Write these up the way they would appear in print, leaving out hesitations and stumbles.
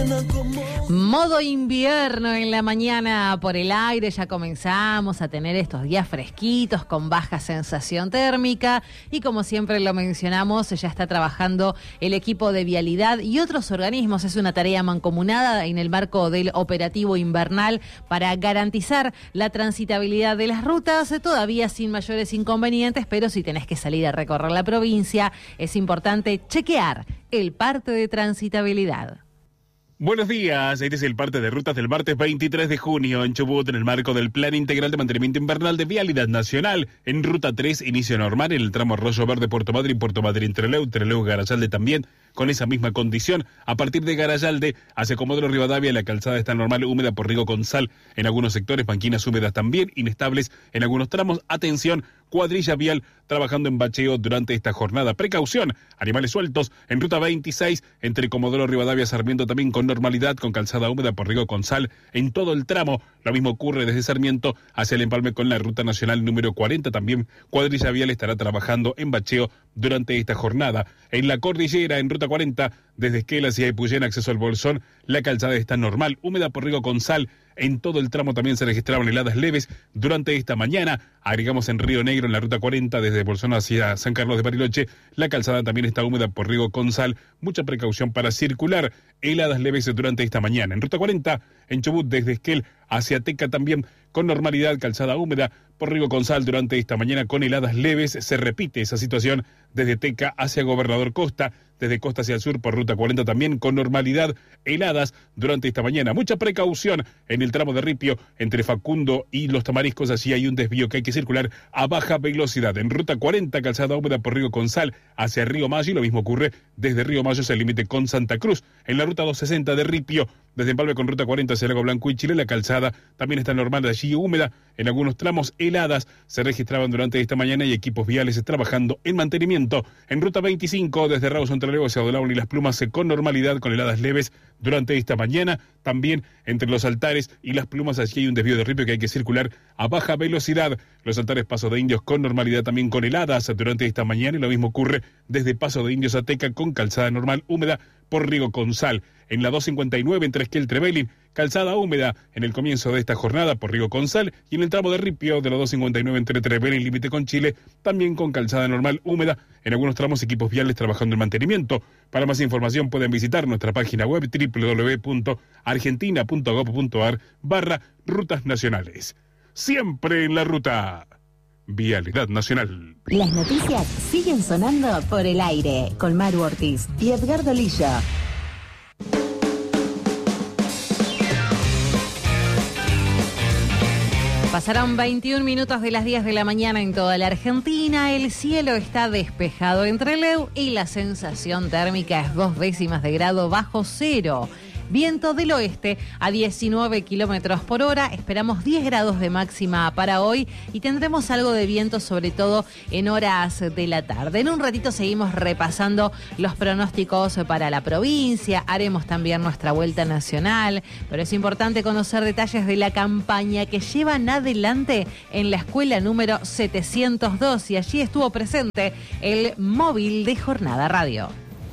Modo invierno en la mañana por el aire, ya comenzamos a tener estos días fresquitos con baja sensación térmica y como siempre lo mencionamos, ya está trabajando el equipo de vialidad y otros organismos. Es una tarea mancomunada en el marco del operativo invernal para garantizar la transitabilidad de las rutas, todavía sin mayores inconvenientes, pero si tenés que salir a recorrer la provincia, es importante chequear el parte de transitabilidad. Buenos días, este es el parte de rutas del martes 23 de junio en Chubut en el marco del Plan Integral de Mantenimiento Invernal de Vialidad Nacional. En Ruta 3, inicio normal en el tramo Arroyo Verde, Puerto Madryn, Puerto Madryn, Trelew, Garayalde también, con esa misma condición. A partir de Garayalde hacia Comodoro Rivadavia, la calzada está normal, húmeda por riego con sal en algunos sectores, banquinas húmedas también, inestables en algunos tramos. Atención, cuadrilla vial trabajando en bacheo durante esta jornada. Precaución, animales sueltos en Ruta 26, entre Comodoro Rivadavia, Sarmiento también con normalidad, con calzada húmeda por riego con sal en todo el tramo. Lo mismo ocurre desde Sarmiento hacia el empalme con la Ruta Nacional número 40. También cuadrilla vial estará trabajando en bacheo durante esta jornada. En la cordillera, en Ruta 40, desde Esquel hacia Epuyén, acceso al Bolsón, la calzada está normal, húmeda por riego con sal. En todo el tramo también se registraron heladas leves durante esta mañana. Agregamos en Río Negro, en la Ruta 40, desde Bolsón hacia San Carlos de Bariloche, la calzada también está húmeda por riego con sal. Mucha precaución para circular. Heladas leves durante esta mañana. En Ruta 40, en Chubut, desde Esquel hacia Teca también con normalidad, calzada húmeda por riego con sal durante esta mañana con heladas leves. Se repite esa situación desde Teca hacia Gobernador Costa, desde Costa hacia el sur por Ruta 40 también con normalidad, heladas durante esta mañana. Mucha precaución en el tramo de Ripio entre Facundo y Los Tamariscos, allí hay un desvío que hay que circular a baja velocidad. En Ruta 40, calzada húmeda por riego con sal hacia Río Mayo, y lo mismo ocurre desde Río Mayo hacia el límite con Santa Cruz. En la Ruta 260 de Ripio, desde Empalme con Ruta 40 hacia Lago Blanco y Chile, la calzada también está normal, allí húmeda. En algunos tramos heladas se registraban durante esta mañana y equipos viales trabajando en mantenimiento. En Ruta 25, desde Rawson Trelew hacia Odolaun y Las Plumas, con normalidad, con heladas leves durante esta mañana. También entre los Altares y Las Plumas, allí hay un desvío de Ripio que hay que circular a baja velocidad. Los Altares, Paso de Indios con normalidad, también con heladas durante esta mañana, y lo mismo ocurre desde Paso de Indios a Teca con calzada normal, húmeda por riego con sal. En la 259 entre Esquel Trevelin, calzada húmeda en el comienzo de esta jornada por riego con sal, y en el tramo de Ripio de la 259 entre Trevelin límite con Chile, también con calzada normal húmeda. En algunos tramos equipos viales trabajando en mantenimiento. Para más información pueden visitar nuestra página web www.argentina.gov.ar/rutas nacionales. Siempre en la ruta. Vialidad Nacional. Las noticias siguen sonando por el aire con Maru Ortiz y Edgardo Lillo. Pasaron 21 minutos de las 10 de la mañana en toda la Argentina. El cielo está despejado en Trelew y la sensación térmica es 2 décimas de grado bajo cero. Viento del oeste a 19 kilómetros por hora. Esperamos 10 grados de máxima para hoy y tendremos algo de viento, sobre todo en horas de la tarde. En un ratito seguimos repasando los pronósticos para la provincia. Haremos también nuestra vuelta nacional, pero es importante conocer detalles de la campaña que llevan adelante en la escuela número 702, y allí estuvo presente el móvil de Jornada Radio.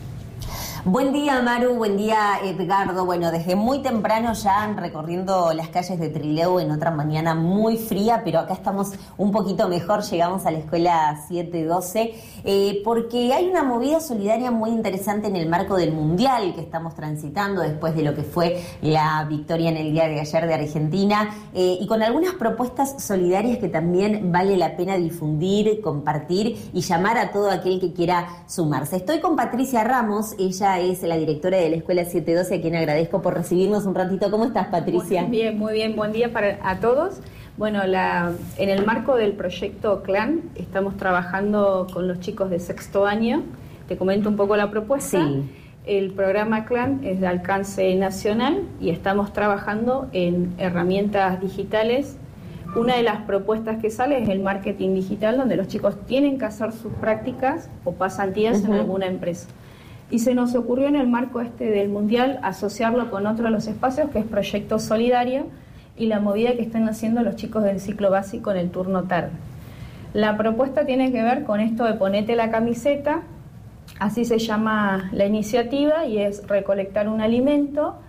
Buen día, Maru, buen día, Edgardo. Bueno, desde muy temprano ya recorriendo las calles de Trelew en otra mañana muy fría, pero acá estamos un poquito mejor. Llegamos a la escuela 712 porque hay una movida solidaria muy interesante en el marco del Mundial que estamos transitando después de lo que fue la victoria en el día de ayer de Argentina, y con algunas propuestas solidarias que también vale la pena difundir, compartir y llamar a todo aquel que quiera sumarse. Estoy con Patricia Ramos, ella es la directora de la Escuela 712, a quien agradezco por recibirnos un ratito. ¿Cómo estás, Patricia? Muy bien. Buen día a todos. Bueno, en el marco del proyecto CLAN estamos trabajando con los chicos de sexto año. Te comento un poco la propuesta. Sí. El programa CLAN es de alcance nacional y estamos trabajando en herramientas digitales. Una de las propuestas que sale es el marketing digital, donde los chicos tienen que hacer sus prácticas o pasantías en alguna empresa. Y se nos ocurrió en el marco del Mundial asociarlo con otro de los espacios, que es Proyecto Solidario, y la movida que están haciendo los chicos del ciclo básico en el turno tarde. La propuesta tiene que ver con esto de ponete la camiseta, así se llama la iniciativa, y es recolectar un alimento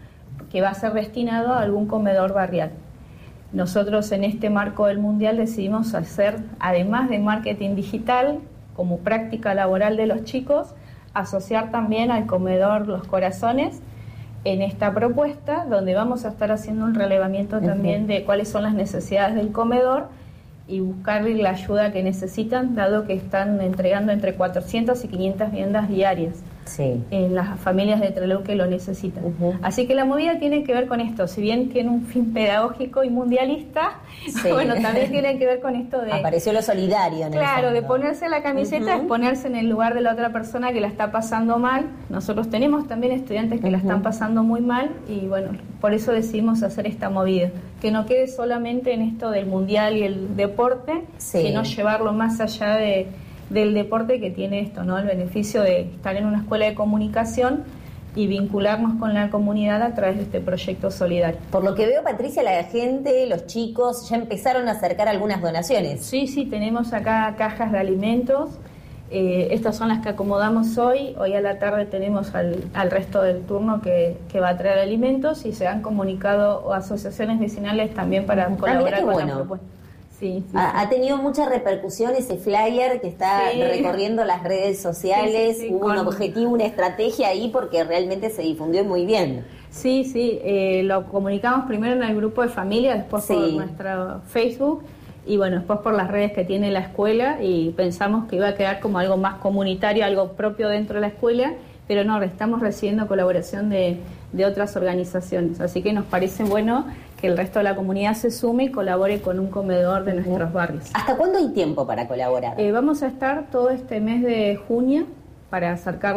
que va a ser destinado a algún comedor barrial. Nosotros en este marco del Mundial decidimos hacer, además de marketing digital, como práctica laboral de los chicos, asociar también al comedor Los Corazones en esta propuesta, donde vamos a estar haciendo un relevamiento también de cuáles son las necesidades del comedor y buscarle la ayuda que necesitan, dado que están entregando entre 400 y 500 viandas diarias en las familias de Trelew que lo necesitan. Así que la movida tiene que ver con esto, si bien tiene un fin pedagógico y mundialista, bueno, también tiene que ver con esto de... Apareció lo solidario en Claro, de ponerse la camiseta es ponerse en el lugar de la otra persona que la está pasando mal. Nosotros tenemos también estudiantes que la están pasando muy mal y bueno, por eso decidimos hacer esta movida, que no quede solamente en esto del mundial y el deporte, sino llevarlo más allá del deporte, que tiene esto, ¿no? El beneficio de estar en una escuela de comunicación y vincularnos con la comunidad a través de este proyecto solidario. Por lo que veo, Patricia, la gente, los chicos, ya empezaron a acercar algunas donaciones. Sí, tenemos acá cajas de alimentos. Estas son las que acomodamos hoy. Hoy a la tarde tenemos al resto del turno que va a traer alimentos, y se han comunicado asociaciones vecinales también para colaborar con la propuesta. Sí. Ha tenido mucha repercusión ese flyer que está recorriendo las redes sociales. Hubo un objetivo, una estrategia ahí, porque realmente se difundió muy bien. Lo comunicamos primero en el grupo de familia, después por nuestro Facebook y bueno, después por las redes que tiene la escuela, y pensamos que iba a quedar como algo más comunitario, algo propio dentro de la escuela, pero no, estamos recibiendo colaboración de otras organizaciones, así que nos parece bueno que el resto de la comunidad se sume y colabore con un comedor de nuestros barrios. ¿Hasta cuándo hay tiempo para colaborar? Vamos a estar todo este mes de junio para acercar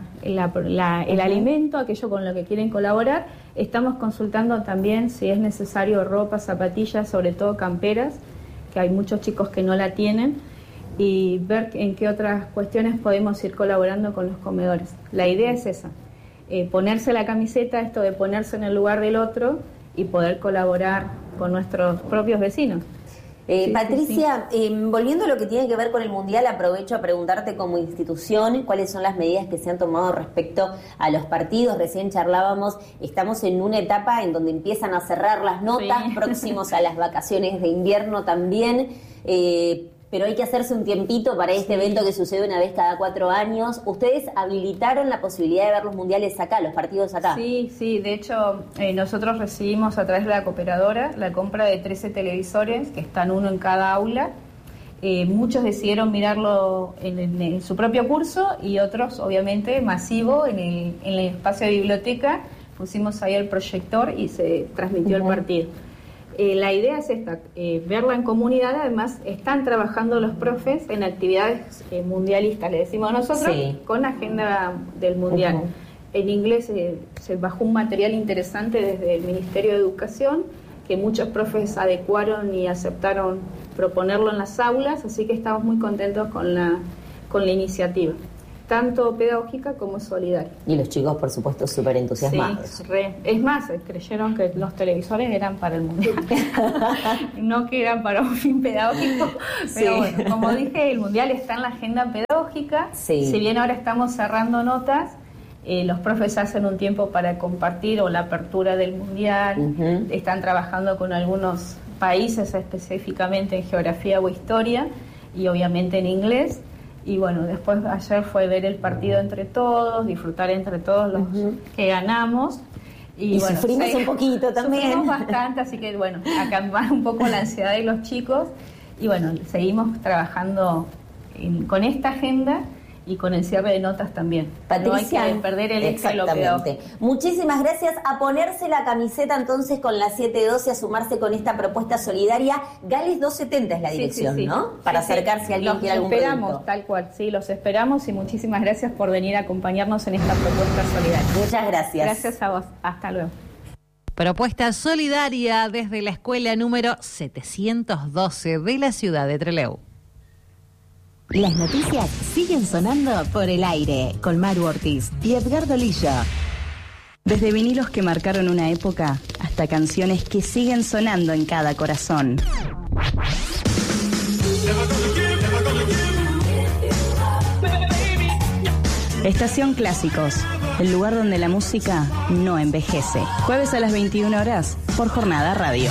el alimento, aquello con lo que quieren colaborar. Estamos consultando también si es necesario ropa, zapatillas, sobre todo camperas, que hay muchos chicos que no la tienen, y ver en qué otras cuestiones podemos ir colaborando con los comedores. La idea es esa, ponerse la camiseta, esto de ponerse en el lugar del otro y poder colaborar con nuestros propios vecinos. Patricia, volviendo a lo que tiene que ver con el Mundial, aprovecho a preguntarte como institución cuáles son las medidas que se han tomado respecto a los partidos. Recién charlábamos, estamos en una etapa en donde empiezan a cerrar las notas, próximos a las vacaciones de invierno también, pero hay que hacerse un tiempito para este evento que sucede una vez cada 4 años. ¿Ustedes habilitaron la posibilidad de ver los mundiales acá, los partidos acá? Sí, de hecho nosotros recibimos a través de la cooperadora la compra de 13 televisores, que están uno en cada aula. Muchos decidieron mirarlo en su propio curso, y otros obviamente masivo en el espacio de biblioteca. Pusimos ahí el proyector y se transmitió el partido. La idea es esta, verla en comunidad. Además están trabajando los profes en actividades mundialistas, le decimos nosotros, con agenda del mundial. En inglés se bajó un material interesante desde el Ministerio de Educación, que muchos profes adecuaron y aceptaron proponerlo en las aulas, así que estamos muy contentos con la iniciativa, tanto pedagógica como solidaria. Y los chicos, por supuesto, súper entusiasmados. Es más, creyeron que los televisores eran para el mundial, no que eran para un fin pedagógico, pero bueno, como dije, el mundial está en la agenda pedagógica. Si bien ahora estamos cerrando notas, los profes hacen un tiempo para compartir o la apertura del mundial, están trabajando con algunos países, específicamente en geografía o historia, y obviamente en inglés. Y bueno, después ayer fue ver el partido entre todos, disfrutar entre todos los que ganamos. Y bueno, sufrimos un poquito también. Sufrimos bastante, así que bueno, acá va un poco la ansiedad de los chicos. Y bueno, seguimos trabajando con esta agenda y con el cierre de notas también. Patricia, no hay que perder el eje de lo pedagógico. Muchísimas gracias. A ponerse la camiseta entonces con la 712, a sumarse con esta propuesta solidaria. Gales 270 es la dirección, ¿no? Para acercarse a alguien que quiera algún producto. Los esperamos, tal cual, los esperamos, y muchísimas gracias por venir a acompañarnos en esta propuesta solidaria. Muchas gracias. Gracias a vos. Hasta luego. Propuesta solidaria desde la escuela número 712 de la ciudad de Trelew. Las noticias siguen sonando por el aire con Maru Ortiz y Edgardo Lillo. Desde vinilos que marcaron una época hasta canciones que siguen sonando en cada corazón. Estación Clásicos. el lugar donde la música no envejece. Jueves a las 21 horas por Jornada Radio.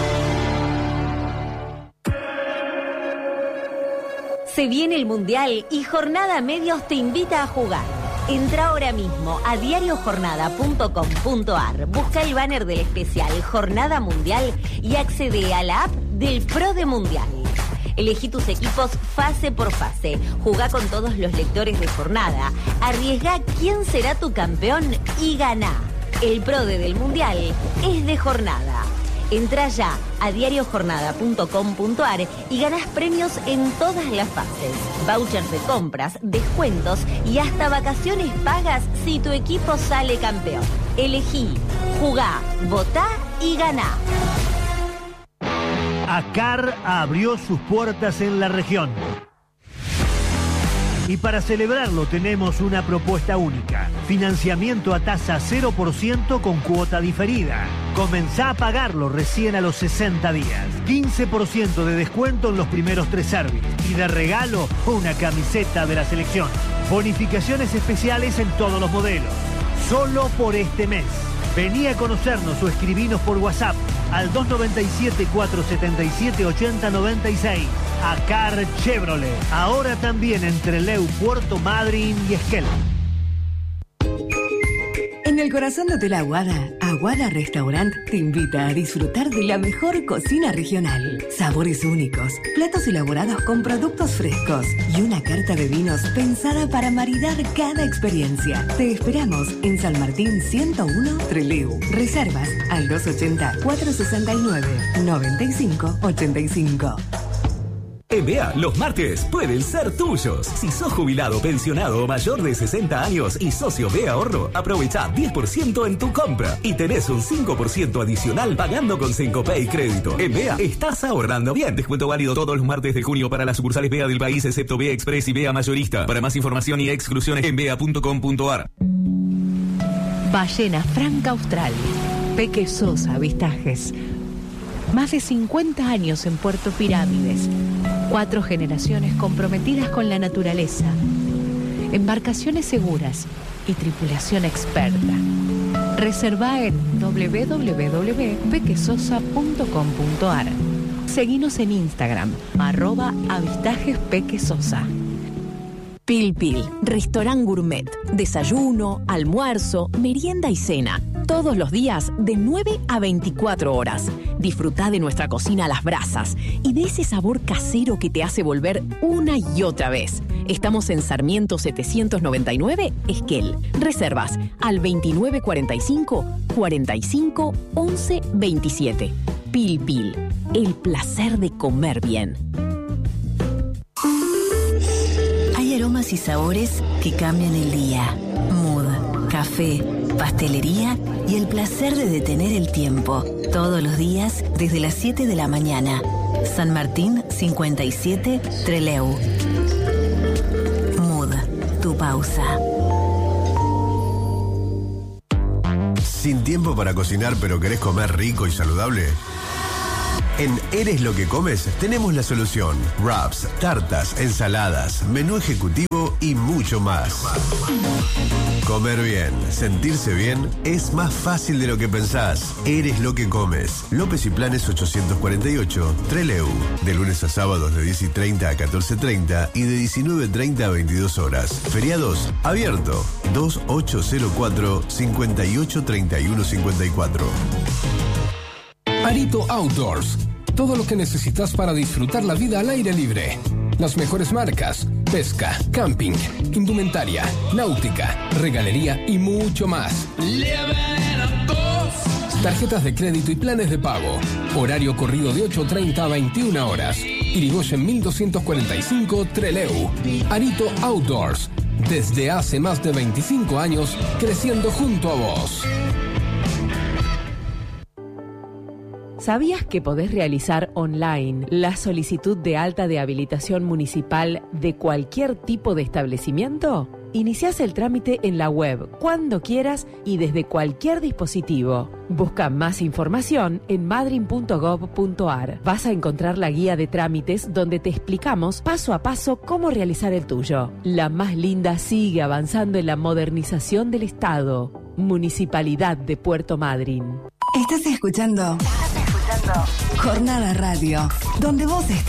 Se viene el Mundial y Jornada Medios te invita a jugar. Entra ahora mismo a diariojornada.com.ar, busca el banner del especial Jornada Mundial y accede a la app del Pro de Mundial. Elegí tus equipos fase por fase, jugá con todos los lectores de Jornada, arriesgá quién será tu campeón y ganá. El Pro del Mundial es de Jornada. Entra ya a diariojornada.com.ar y ganás premios en todas las fases. Vouchers de compras, descuentos y hasta vacaciones pagas si tu equipo sale campeón. Elegí, jugá, votá y ganá. ACAR abrió sus puertas en la región. Y para celebrarlo tenemos una propuesta única. Financiamiento a tasa 0% con cuota diferida. Comenzá a pagarlo recién a los 60 días. 15% de descuento en los primeros 3 servicios. Y de regalo, una camiseta de la selección. Bonificaciones especiales en todos los modelos. Solo por este mes. Vení a conocernos o escribinos por WhatsApp al 297-477-8096. ACAR Chevrolet. Ahora también en Trelew, Puerto Madryn y Esquel. En el corazón de Hotel Aguada, Aguada Restaurant te invita a disfrutar de la mejor cocina regional. Sabores únicos, platos elaborados con productos frescos y una carta de vinos pensada para maridar cada experiencia. Te esperamos en San Martín 101 Trelew. Reservas al 280-469-9585. En BEA, los martes pueden ser tuyos. Si sos jubilado, pensionado o mayor de 60 años y socio BEA Ahorro, aprovecha 10% en tu compra y tenés un 5% adicional pagando con Cencopay Crédito. En BEA estás ahorrando bien. Descuento válido todos los martes de junio para las sucursales BEA del país, excepto BEA Express y BEA Mayorista. Para más información y exclusiones en bea.com.ar. Ballena Franca Austral. Peque Sosa Avistajes. Más de 50 años en Puerto Pirámides. 4 generaciones comprometidas con la naturaleza. Embarcaciones seguras y tripulación experta. Reserva en www.pequesosa.com.ar. Seguinos en Instagram, @avistajespequesosa. Pil Pil, restaurant gourmet. Desayuno, almuerzo, merienda y cena. Todos los días de 9 a 24 horas. Disfrutá de nuestra cocina a las brasas y de ese sabor casero que te hace volver una y otra vez. Estamos en Sarmiento 799, Esquel. Reservas al 2945 45 11 27. Pil Pil, el placer de comer bien. Hay aromas y sabores que cambian el día. Mood, café, pastelería y el placer de detener el tiempo. Todos los días desde las 7 de la mañana. San Martín 57, Trelew. Mood, tu pausa. ¿Sin tiempo para cocinar pero querés comer rico y saludable? En Eres lo que comes tenemos la solución. Wraps, tartas, ensaladas, menú ejecutivo y mucho más. Comer bien, sentirse bien es más fácil de lo que pensás. Eres lo que comes. López y Planes 848, Trelew. De lunes a sábados de 10:30 a 14:30 y de 19:30 a 22 horas. Feriados, abierto. 2804-583154. Arito Outdoors. Todo lo que necesitas para disfrutar la vida al aire libre. Las mejores marcas, pesca, camping, indumentaria, náutica, regalería y mucho más. Tarjetas de crédito y planes de pago. Horario corrido de 8:30 a 21 horas. Irigoyen 1245 Trelew. Arito Outdoors. Desde hace más de 25 años, creciendo junto a vos. ¿Sabías que podés realizar online la solicitud de alta de habilitación municipal de cualquier tipo de establecimiento? Iniciás el trámite en la web, cuando quieras y desde cualquier dispositivo. Busca más información en madrin.gov.ar. Vas a encontrar la guía de trámites donde te explicamos paso a paso cómo realizar el tuyo. La más linda sigue avanzando en la modernización del Estado. Municipalidad de Puerto Madryn. Estás escuchando Jornada Radio, donde vos estás.